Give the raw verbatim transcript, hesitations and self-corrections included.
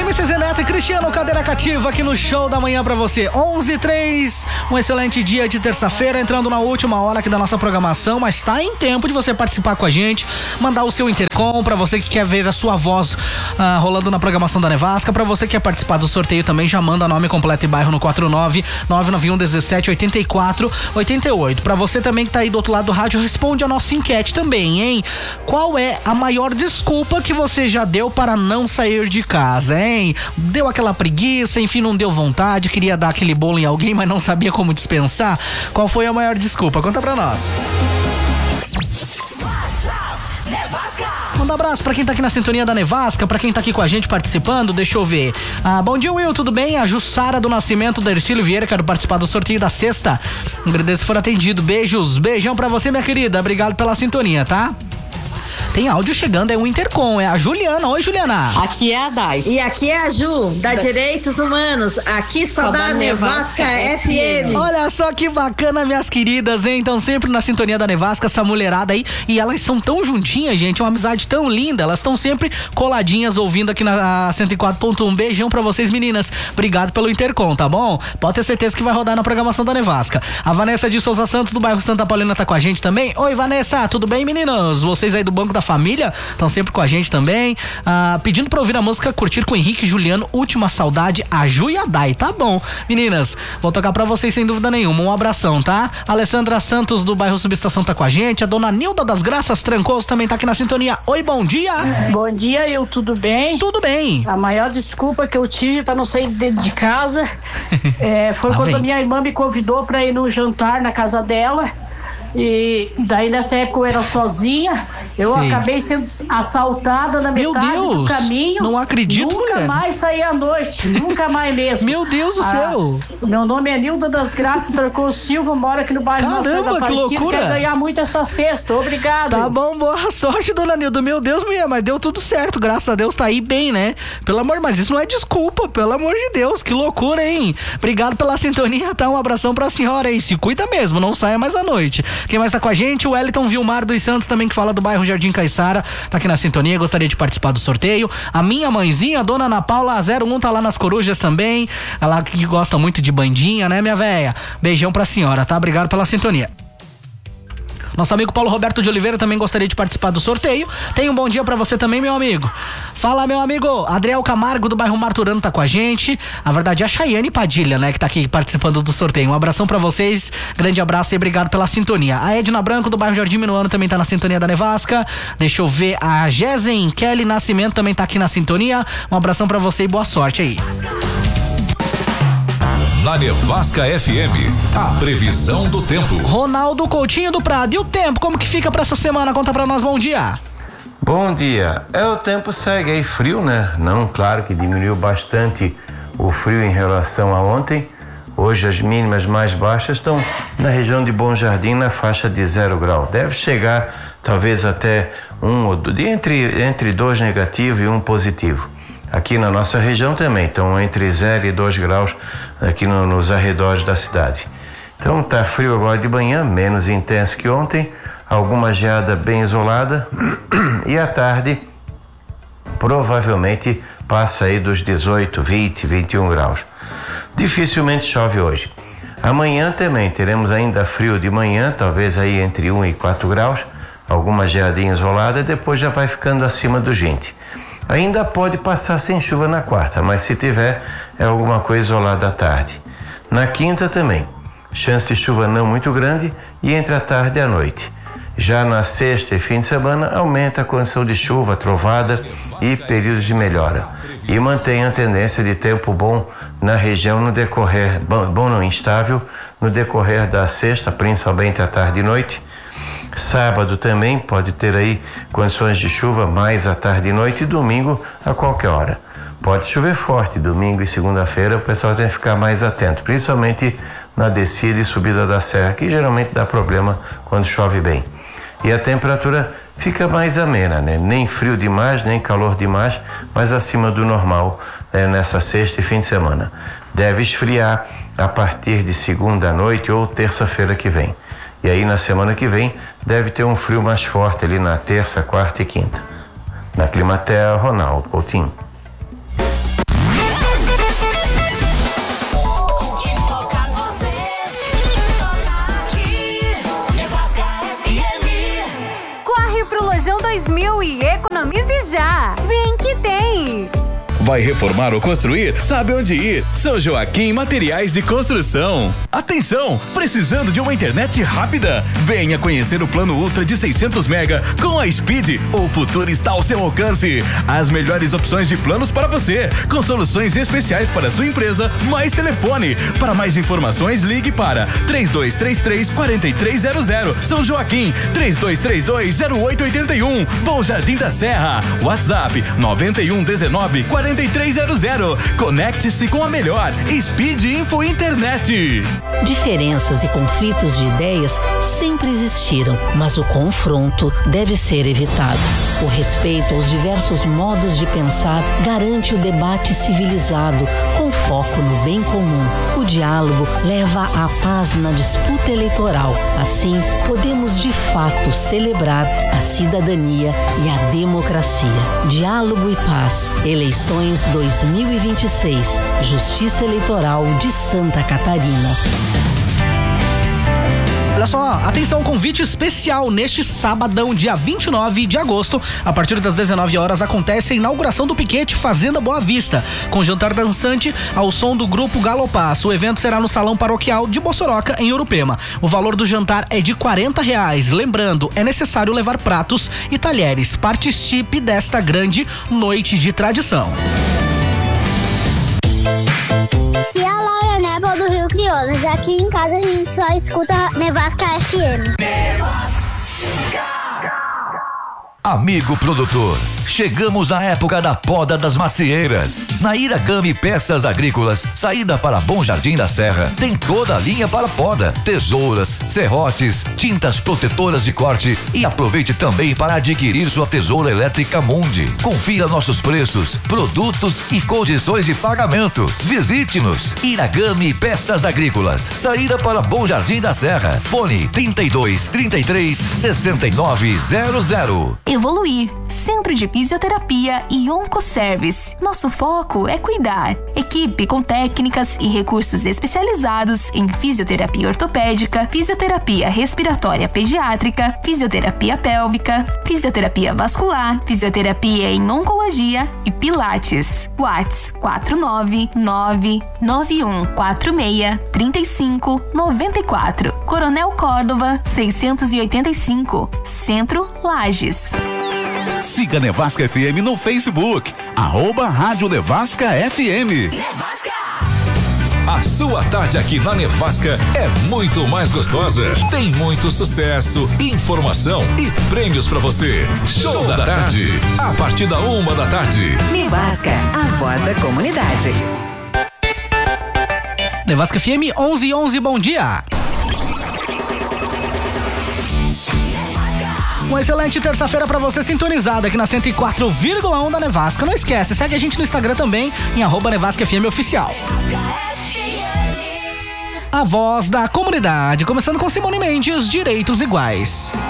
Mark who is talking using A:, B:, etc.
A: M C Zeneto e Cristiano Cadeira Cativa aqui no Show da Manhã pra você. onze e três, um excelente dia de terça-feira, entrando na última hora aqui da nossa programação, mas tá em tempo de você participar com a gente, mandar o seu intercom pra você que quer ver a sua voz ah, rolando na programação da Nevasca. Pra você que quer participar do sorteio também, já manda nome completo e bairro no quatro nove nove nove um um sete oito quatro oito oito. Pra você também que tá aí do outro lado do rádio, responde a nossa enquete também, hein? Qual é a maior desculpa que você já deu para não sair de casa, hein? Deu aquela preguiça, enfim, não deu vontade, queria dar aquele bolo em alguém, mas não sabia como dispensar? Qual foi a maior desculpa? Conta pra nós. Manda um abraço pra quem tá aqui na sintonia da Nevasca, pra quem tá aqui com a gente participando, deixa eu ver. Ah, bom dia, Will, tudo bem? A Jussara do Nascimento, da Ercílio Vieira, quero participar do sorteio da sexta. Agradeço se for atendido. Beijos, beijão pra você, minha querida. Obrigado pela sintonia, tá? Tem áudio chegando, é um intercom, é a Juliana. Oi, Juliana.
B: Aqui é a Dai.
C: E aqui é a Ju, da, da... Direitos Humanos. Aqui só, só da, da Nevasca, Nevasca F M.
A: Olha só que bacana, minhas queridas, hein? Então sempre na sintonia da Nevasca, essa mulherada aí. E elas são tão juntinhas, gente, uma amizade tão linda. Elas estão sempre coladinhas ouvindo aqui na cento e quatro ponto um. Beijão pra vocês, meninas. Obrigado pelo intercom, tá bom? Pode ter certeza que vai rodar na programação da Nevasca. A Vanessa de Souza Santos, do bairro Santa Paulina, tá com a gente também. Oi, Vanessa, tudo bem, meninas? Vocês aí do Banco da Família estão sempre com a gente também, ah, pedindo pra ouvir a música Curtir com Henrique e Juliano, Última Saudade, a Ju e a Dai. Tá bom, meninas, vou tocar pra vocês sem dúvida nenhuma. Um abração, tá? Alessandra Santos do bairro Subestação tá com a gente, a dona Nilda das Graças Trancoso também tá aqui na sintonia. Oi, bom dia.
D: Bom dia, eu, tudo bem?
A: Tudo bem.
D: A maior desculpa que eu tive pra não sair de, de casa é, foi ah, quando vem. a minha irmã me convidou pra ir no jantar na casa dela. E daí nessa época eu era sozinha, eu Sim. acabei sendo assaltada na
A: Meu
D: metade
A: Deus,
D: do caminho.
A: Não acredito,
D: Nunca
A: mulher.
D: mais saí à noite, nunca mais mesmo.
A: Meu Deus do ah, céu.
D: Meu nome é Nilda das Graças Tracou Silva, moro aqui no bairro Nossa da Aparecida. Quero ganhar muito essa cesta, obrigado.
A: Tá bom, boa sorte, dona Nilda. Meu Deus, mulher, mas deu tudo certo, graças a Deus, tá aí bem, né? Pelo amor, mas isso não é desculpa, pelo amor de Deus, que loucura, hein? Obrigado pela sintonia, tá? Um abração pra senhora aí, se cuida mesmo, não saia mais à noite. Quem mais tá com a gente? O Wellington Vilmar dos Santos também, que fala do bairro Jardim Caiçara, tá aqui na sintonia, gostaria de participar do sorteio. A minha mãezinha, a dona Ana Paula zero um, tá lá nas Corujas também, ela que gosta muito de bandinha, né, minha véia? Beijão pra senhora, tá? Obrigado pela sintonia. Nosso amigo Paulo Roberto de Oliveira também gostaria de participar do sorteio. Tem um bom dia pra você também, meu amigo. Fala, meu amigo. Adriel Camargo, do bairro Marturano, tá com a gente. Na verdade, é a Chayane Padilha, né, que tá aqui participando do sorteio. Um abração pra vocês, grande abraço e obrigado pela sintonia. A Edna Branco, do bairro Jardim Minuano, também tá na sintonia da Nevasca. Deixa eu ver, a Gesen Kelly Nascimento também tá aqui na sintonia. Um abração pra você e boa sorte aí.
E: Na Nevasca F M, a previsão do tempo.
A: Ronaldo Coutinho do Prado, e o tempo, como que fica pra essa semana? Conta pra nós, bom dia.
F: Bom dia, é, o tempo segue aí frio, né? Não, claro que diminuiu bastante o frio em relação a ontem. Hoje as mínimas mais baixas estão na região de Bom Jardim, na faixa de zero grau. Deve chegar talvez até um ou dois, entre, entre dois negativos e um positivo. Aqui na nossa região também, estão entre zero e dois graus aqui no, nos arredores da cidade. Então tá frio agora de manhã, menos intenso que ontem, alguma geada bem isolada e à tarde provavelmente passa aí dos dezoito, vinte, vinte e um graus. Dificilmente chove hoje. Amanhã também teremos ainda frio de manhã, talvez aí entre um e quatro graus, alguma geadinha isolada, depois já vai ficando acima dos vinte. Ainda pode passar sem chuva na quarta, mas se tiver, é alguma coisa isolada à tarde. Na quinta também, chance de chuva não muito grande e entre a tarde e a noite. Já na sexta e fim de semana, aumenta a condição de chuva, trovada e períodos de melhora. E mantém a tendência de tempo bom na região no decorrer, bom, bom não instável, no decorrer da sexta, principalmente à tarde e noite. Sábado também pode ter aí condições de chuva mais à tarde e noite, e domingo a qualquer hora. Pode chover forte domingo e segunda-feira, o pessoal tem que ficar mais atento, principalmente na descida e subida da serra, que geralmente dá problema quando chove bem. E a temperatura fica mais amena, né? Nem frio demais, nem calor demais, mas acima do normal, né? Nessa sexta e fim de semana. Deve esfriar a partir de segunda noite ou terça-feira que vem. E aí na semana que vem deve ter um frio mais forte ali na terça, quarta e quinta. Na Climatea, Ronaldo Coutinho.
B: Vai reformar ou construir? Sabe onde ir? São Joaquim Materiais de Construção. Atenção! Precisando de uma internet rápida? Venha conhecer o plano Ultra de seiscentos mega com a Speed. O futuro está ao seu alcance. As melhores opções de planos para você, com soluções especiais para sua empresa, mais telefone. Para mais informações, ligue para três dois três três, quatro três zero zero. São Joaquim, três dois três dois, zero oito oito um. Bom Jardim da Serra. WhatsApp nove um um nove, quatro três zero zero. Conecte-se com a melhor Speed Info Internet.
G: Diferenças e conflitos de ideias sempre existiram, mas o confronto deve ser evitado. O respeito aos diversos modos de pensar garante o debate civilizado, com foco no bem comum. O diálogo leva à paz na disputa eleitoral. Assim, podemos de fato celebrar a cidadania e a democracia. Diálogo e paz. Eleições dois mil e vinte e seis. Justiça Eleitoral de Santa Catarina.
A: Olha só, atenção, convite especial neste sabadão, dia vinte e nove de agosto, a partir das dezenove horas, acontece a inauguração do piquete Fazenda Boa Vista, com jantar dançante ao som do grupo Galopaz. O evento será no Salão Paroquial de Bossoroca, em Urupema. O valor do jantar é de quarenta reais. Lembrando, é necessário levar pratos e talheres. Participe desta grande noite de tradição.
H: E a Laura Nebel do Rio Crioulo, já que em casa a gente só escuta Nevasca F M.
I: Amigo produtor, chegamos na época da poda das macieiras. Na Iragami Peças Agrícolas, saída para Bom Jardim da Serra, tem toda a linha para poda, tesouras, serrotes, tintas protetoras de corte e aproveite também para adquirir sua tesoura elétrica Mundi. Confira nossos preços, produtos e condições de pagamento. Visite-nos. Iragami Peças Agrícolas, saída para Bom Jardim da Serra. Fone trinta e dois, trinta e três, sessenta e nove zero zero.
J: Evoluir, Centro de Fisioterapia e Oncoservice. Nosso foco é cuidar. Equipe com técnicas e recursos especializados em fisioterapia ortopédica, fisioterapia respiratória pediátrica, fisioterapia pélvica, fisioterapia vascular, fisioterapia em oncologia e pilates. Whats quatro nove nove, nove um quatro seis, três cinco nove quatro. Coronel Córdova seiscentos e oitenta e cinco, Centro Lages.
E: Siga Nevasca F M no Facebook, arroba Rádio Nevasca F M. Nevasca! A sua tarde aqui na Nevasca é muito mais gostosa. Tem muito sucesso, informação e prêmios pra você. Show da tarde, a partir da uma da tarde.
K: Nevasca, a voz da comunidade.
A: Nevasca F M onze e onze, bom dia. Uma excelente terça-feira pra você sintonizado aqui na cento e quatro vírgula um da Nevasca. Não esquece, segue a gente no Instagram também, em arroba Nevasca F M Oficial. A voz da comunidade, começando com Simone Mendes, Direitos Iguais.